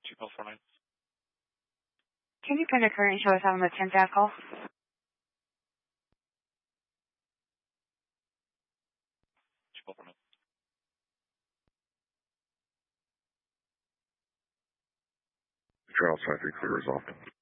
249. Can you pin a current show us on the 10th app call? 249. Charles 53 clear as often.